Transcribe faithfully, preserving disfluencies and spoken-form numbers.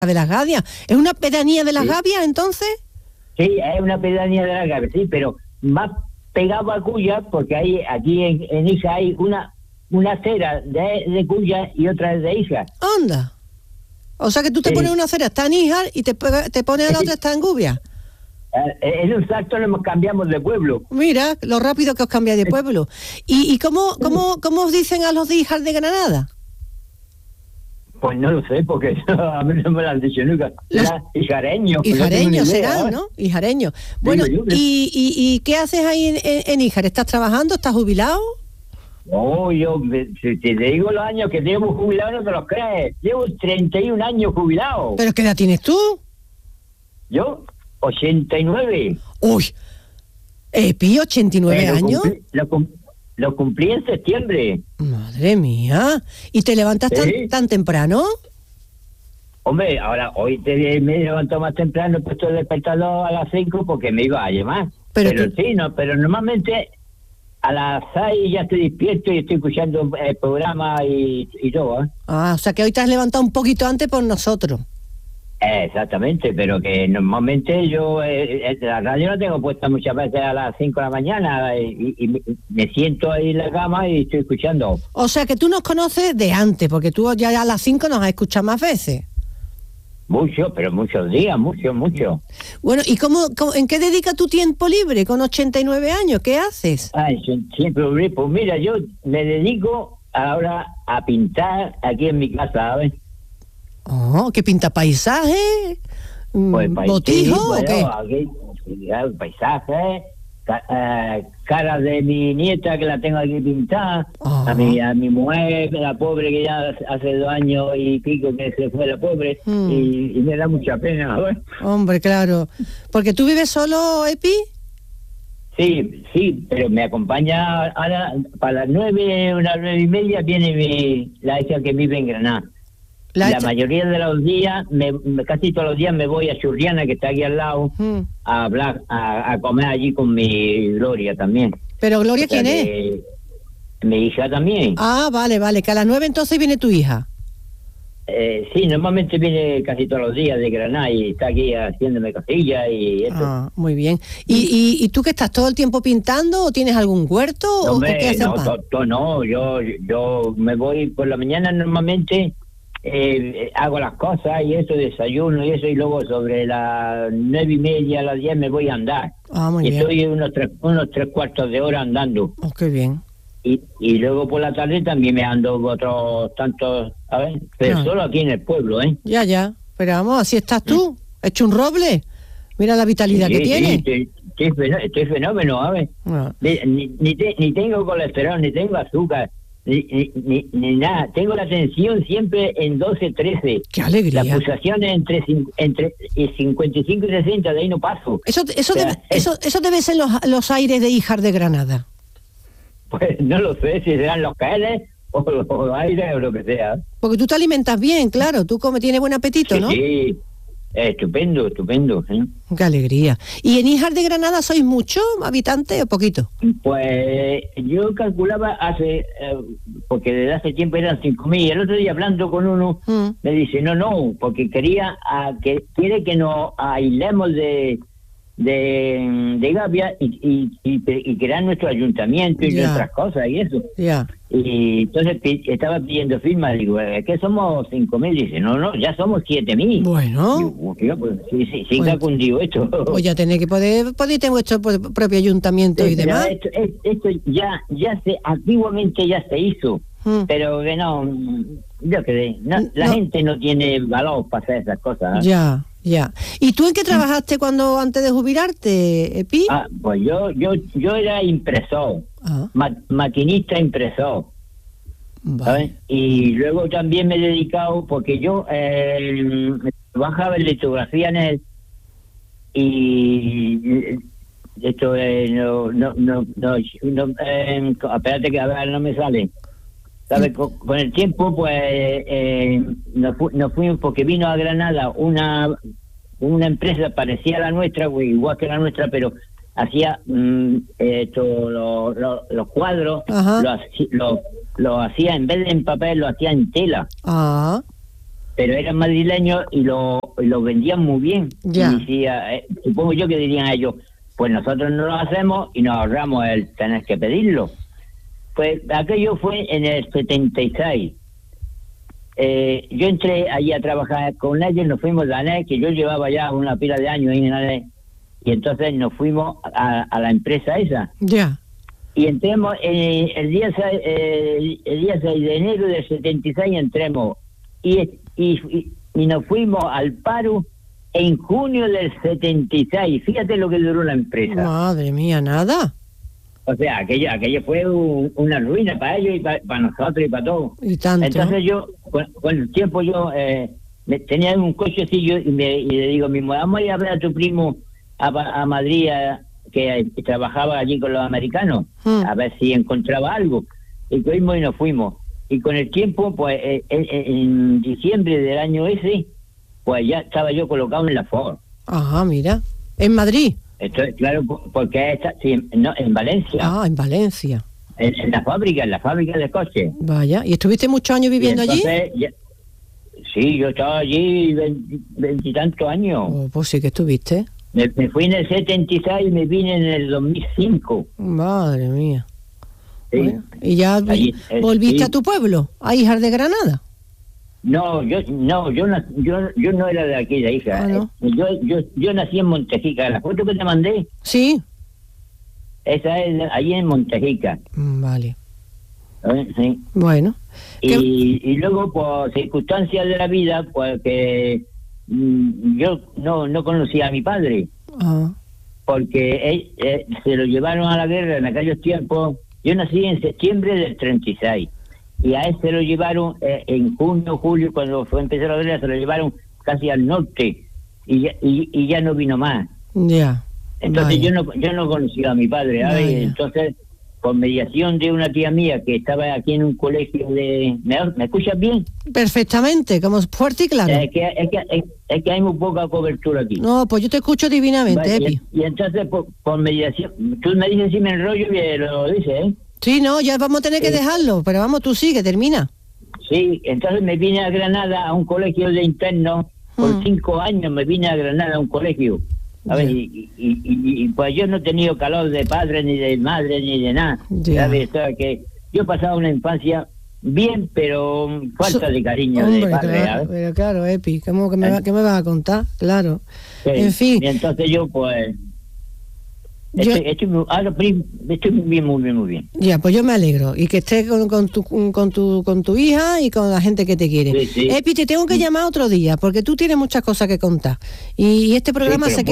de Las Gavias. ¿Es una pedanía de Las Sí. Gavias, entonces? Sí, es una pedanía de Las Gavias, sí, pero más pegado a Cuya, porque hay aquí en, en Hija hay una una acera de, de Cuya y otra de Hija. Anda. O sea que tú te Sí. pones una acera, está en Níjar, y te, pega- te pones a la otra, está en Gubia. Eh, en un salto nos cambiamos de pueblo. Mira, lo rápido que os cambiáis de pueblo. ¿Y, y cómo, cómo, cómo os dicen a los de Híjar de Granada? Pues no lo sé, porque a mí no me lo han dicho nunca. Será hijareño. Hijareños no tengo ni idea, serán, ¿eh? ¿no? Hijareños. Bueno, yo creo. ¿y, y, y qué haces ahí en, en, en Híjar? ¿Estás trabajando? ¿Estás jubilado? No, yo, me- si te digo los años que llevo jubilado, no te los crees. Llevo treinta y un años jubilado. ¿Pero qué edad tienes tú? Yo, ochenta y nueve. Uy, Epi, ochenta y nueve Eh, lo años. cumpli- Lo, cum- lo cumplí en septiembre. Madre mía. ¿Y te levantas tan, Sí. tan temprano? Hombre, ahora, hoy te, me he levantado más temprano, he puesto el despertador a las cinco porque me iba a llamar. Pero Pero, tú- sí, no, pero normalmente a las seis ya estoy despierto y estoy escuchando el programa y, y todo, ¿eh? Ah, o sea que hoy te has levantado un poquito antes por nosotros. Eh, Exactamente, pero que normalmente yo eh, eh, la radio la tengo puesta muchas veces a las cinco de la mañana y, y me, me siento ahí en la cama y estoy escuchando. O sea que tú nos conoces de antes, porque tú ya a las cinco nos has escuchado más veces. Mucho, pero muchos días, mucho, mucho. Bueno, ¿y cómo, cómo- en qué dedicas tu tiempo libre con ochenta y nueve años? ¿Qué haces? Ay, sie- siempre, pues mira, yo me dedico ahora a pintar aquí en mi casa, ¿sabes? Oh, ¿qué pinta paisaje? Mm, Pues pais- ¿Botijo sí, o bueno, qué? aquí, ya, paisajes, ca- eh, cara de mi nieta que la tengo aquí pintada, Ajá. a mi a mi mujer, la pobre que ya hace dos años y pico que se fue la pobre, Mm. y, y me da mucha pena, ¿sabes? Hombre, claro. ¿Porque tú vives solo, Epi? Sí, sí, pero me acompaña ahora, para las nueve, unas nueve y media viene mi, la hija que vive en Granada. La La hecha- mayoría de los días, me, me- casi todos los días me voy a Churriana, que está aquí al lado, Mm. a hablar, a, a comer allí con mi Gloria también. Pero Gloria, O sea ¿quién es? que Mi hija también. Ah, vale, vale, que a las nueve entonces viene tu hija. Eh, sí, normalmente viene casi todos los días de Granada y está aquí haciéndome cosillas y eso. Ah, muy bien. ¿Y, y, y tú que estás todo el tiempo pintando o tienes algún huerto No, o, o hombre, qué haces? no, pa? to- to- no, yo, yo me voy por la mañana normalmente, eh, hago las cosas y eso, desayuno y eso, y luego sobre las nueve y media, a las diez me voy a andar. Ah, muy y bien. estoy unos tres, unos tres cuartos de hora andando. Oh, qué bien. Y, y luego por la tarde también me ando otros tantos, ¿sabes? Pero Ah. solo aquí en el pueblo, ¿eh? Ya, ya. Pero vamos, así estás tú, hecho un roble. Mira la vitalidad Sí, que sí, tienes. estoy, estoy fenó- estoy fenómeno, ¿sabes? Ah. Ni, ni, ni te- ni tengo colesterol, ni tengo azúcar, ni, ni, ni, ni nada. Tengo la tensión siempre en doce, trece. Qué La alegría. pulsación es entre, cin- entre cincuenta y cinco y sesenta, de ahí no paso. Eso, eso, O sea, debe, eso, eso debe ser los, los aires de Híjar de Granada. Pues no lo sé si serán los caeles o los aires o lo que sea. Porque tú te alimentas bien, claro. Tú comes, tienes buen apetito, ¿no? Sí, estupendo, estupendo. ¿eh? Qué alegría. ¿Y en Híjar de Granada sois muchos habitantes o poquito? Pues yo calculaba hace, eh, porque desde hace tiempo eran cinco mil. El otro día hablando con uno, Mm. me dice, no, no, porque quería, a, que quiere que nos aislemos de de, de Gavia y, y, y, y crear nuestro ayuntamiento y Ya. nuestras cosas y eso. Ya. Y entonces pi- estaba pidiendo firmas, digo, es que somos cinco mil, dice, no, no, ya somos siete mil. Bueno. Digo, tío, pues sí, sí, sí Pues- que ha cundido esto. Pues ya tenéis que poder, podéis tener vuestro pro- propio ayuntamiento Sí, y pero demás. Esto, es- esto ya, ya se, antiguamente ya se hizo, Mm. pero que no, yo creo, no, la No. gente no tiene valor para hacer esas cosas. ¿eh? Ya, ya. ¿Y tú en qué trabajaste cuando antes de jubilarte, Epi? Ah, pues yo, yo, yo era impresor, Ah, ma- maquinista impresor, vale. ¿sabes? Y luego también me he dedicado, porque yo eh, trabajaba en litografía en el, y eh, esto eh, no, no, no, no, no eh, espérate que a ver, no me sale. ¿Sabes? Con, con el tiempo, pues, eh, nos, fu- nos fuimos, porque vino a Granada una una empresa parecida a la nuestra, pues, igual que la nuestra, pero hacía mm, esto, lo- lo- los cuadros, Ajá. lo, haci- lo, lo hacía, en vez de en papel, lo hacía en tela. Ah, pero eran madrileños y lo, lo vendían muy bien. Ya. Y decía, eh, supongo yo que dirían ellos, pues nosotros no lo hacemos y nos ahorramos el tener que pedirlo. Pues aquello fue en el setenta y seis. Eh, yo entré allí a trabajar con ellos, nos fuimos de ANES, que yo llevaba ya una pila de años ahí en ANES, y entonces nos fuimos a, a la empresa esa. Ya. Y entremos eh, el día seis, eh, el día seis de enero del setenta y seis entremos y, y, y, y nos fuimos al paro en junio del setenta y seis. Fíjate lo que duró la empresa. Madre mía, nada. O sea, aquello, aquello fue un, una ruina para ellos y para, para nosotros y para todos. Y tanto. Entonces yo, con, con el tiempo yo eh, me, tenía un cochecillo y, me, y le digo, mismo, vamos a ir a ver a tu primo a, a Madrid, a, que, que trabajaba allí con los americanos, hmm. a ver si encontraba algo. Y fuimos y nos fuimos. Y con el tiempo, pues eh, en, en diciembre del año ese, pues ya estaba yo colocado en la Ford. Ajá, mira. ¿En Madrid? Esto es claro, porque está, sí, no, en Valencia. Ah, en Valencia. En, en la fábrica, en la fábrica de coches. Vaya, ¿y estuviste muchos años viviendo allí? Ya, sí, yo estaba allí veintitantos años. Oh, pues sí que estuviste. Me, me fui en el setenta y seis y me vine en el dos mil cinco. Madre mía. Sí. Bueno, ¿y ya allí, volviste sí. a tu pueblo, a Híjar de Granada? No, yo no, yo no, yo, yo no era de aquí, de Híjar. Ah, ¿no? yo, yo, yo nací en Montejica. La foto que te mandé. Sí. Esa es allí en Montejica. Vale. Sí. Bueno. Y, y luego, por circunstancias de la vida, pues que mmm, yo no, no conocía a mi padre. Ah. Porque él, eh, se lo llevaron a la guerra en aquellos tiempos. Yo nací en septiembre del treinta y seis. Y a él se lo llevaron eh, en junio, julio, cuando fue empezó la guerra, se lo llevaron casi al norte. Y ya, y, y ya no vino más. Ya. Yeah. Entonces yo no yo no conocía a mi padre, ¿sabes? Entonces, por mediación de una tía mía que estaba aquí en un colegio de... ¿Me, ¿me escuchas bien? Perfectamente, como fuerte y claro. Es que, es, que, es, es que hay muy poca cobertura aquí. No, pues yo te escucho divinamente, vale, Epi. Y, y entonces, por, por mediación... Tú me dices si me enrollo y lo dices, ¿eh? Sí, no, ya vamos a tener que sí. dejarlo, pero vamos, tú sigue, termina. Sí, entonces me vine a Granada a un colegio de internos, por hmm. cinco años me vine a Granada a un colegio. A ver, y, y, y, y pues yo no he tenido calor de padre, ni de madre, ni de nada. Yeah. ¿Sabes? O sea, que yo he pasado una infancia bien, pero falta de cariño Hombre, de padre. Claro, pero claro, Epi, ¿cómo que me, va, ¿qué me vas a contar? Claro. Sí. En fin. Y entonces yo, pues... Estoy, yo, estoy, estoy, estoy muy bien, muy bien, muy bien. Ya, pues yo me alegro. Y que estés con, con, tu, con, tu, con tu hija y con la gente que te quiere. Sí, sí. Epi, te tengo que llamar otro día, porque tú tienes muchas cosas que contar. Y, y este programa sí, se queda...